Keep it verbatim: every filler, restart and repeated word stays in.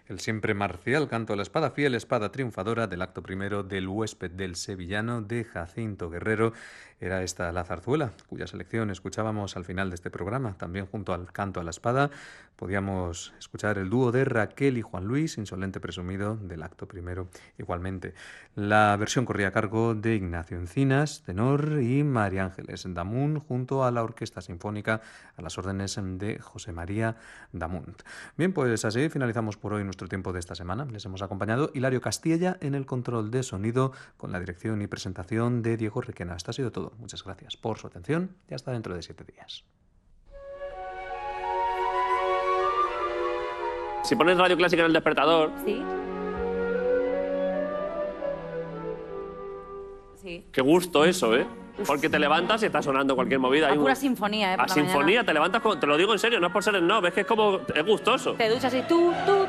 El siempre marcial canto a la espada, fiel espada triunfadora del acto primero del Huésped del Sevillano de Jacinto Guerrero. Era esta la zarzuela, cuya selección escuchábamos al final de este programa. También junto al canto a la espada podíamos escuchar el dúo de Raquel y Juan Luis, Insolente Presumido, del acto primero igualmente. La versión corría a cargo de Ignacio Encinas, tenor, y María Ángeles Damunt, junto a la Orquesta Sinfónica a las órdenes de José María Damunt. Bien, pues así finalizamos por hoy nuestro tiempo de esta semana. Les hemos acompañado Hilario Castilla en el control de sonido, con la dirección y presentación de Diego Requena. Esto ha sido todo. Muchas gracias por su atención y hasta dentro de siete días. Si pones Radio Clásica en el despertador... Sí. Sí. Qué gusto eso, ¿eh? Porque te levantas y está sonando cualquier movida. A Hay pura un... sinfonía, ¿eh? Por A la sinfonía, mañana. te levantas con... Te lo digo en serio, no es por ser el no, ves que es como... Es gustoso. Te duchas y tú, tú,